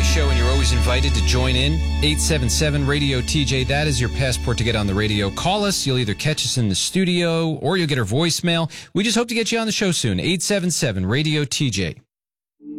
show, and you're always invited to join in. 877-RADIO-TJ. That is your passport to get on the radio. Call us. You'll either catch us in the studio or you'll get our voicemail. We just hope to get you on the show soon. 877-RADIO-TJ.